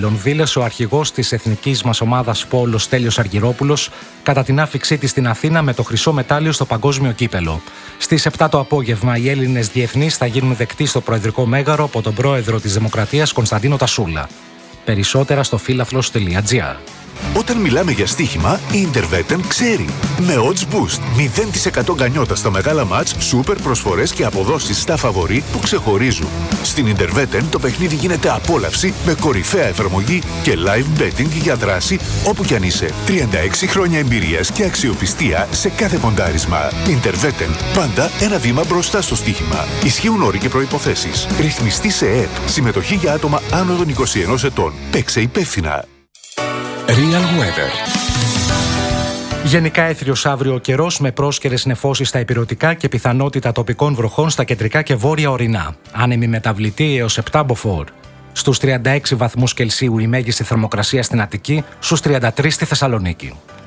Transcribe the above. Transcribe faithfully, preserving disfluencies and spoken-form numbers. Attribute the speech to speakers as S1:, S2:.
S1: ενδιαφέρον δήλωσε ο αρχηγός της εθνικής μας ομάδας πόλο Στέλιος Αργυρόπουλος κατά την άφιξή της στην Αθήνα με το χρυσό μετάλλιο στο παγκόσμιο κύπελο. Στις επτά το απόγευμα, οι Έλληνες διεθνείς θα γίνουν δεκτοί στο Προεδρικό Μέγαρο από τον πρόεδρο της Δημοκρατίας Κωνσταντίνο Τασούλα. Περισσότερα στο φίλαθλος τελεία τζι άρ.
S2: Όταν μιλάμε για στοίχημα, η Intervetten ξέρει. Με Odds Boost, μηδέν τοις εκατό γκανιότα στα μεγάλα μάτς, σούπερ προσφορές και αποδόσεις στα φαβορί που ξεχωρίζουν. Στην Intervetten το παιχνίδι γίνεται απόλαυση με κορυφαία εφαρμογή και live betting για δράση όπου κι αν είσαι. τριάντα έξι χρόνια εμπειρίας και αξιοπιστία σε κάθε ποντάρισμα. Intervetten, πάντα ένα βήμα μπροστά στο στοίχημα. Ισχύουν όροι και προϋποθέσεις. Ρυθμιστή σε ΕΕΠ. Συμμετοχή για άτομα άνω των είκοσι ενός ετών. Παίξε υπεύθυνα.
S3: Real Weather.
S1: Γενικά έθριος αύριο ο καιρός με πρόσκαιρες νεφώσεις στα ηπειρωτικά και πιθανότητα τοπικών βροχών στα κεντρικά και βόρεια ορεινά. Άνεμη μεταβλητή έως επτά μποφόρ. Στους τριάντα έξι βαθμούς Κελσίου η μέγιστη θερμοκρασία στην Αττική, στους τριάντα τρεις στη Θεσσαλονίκη.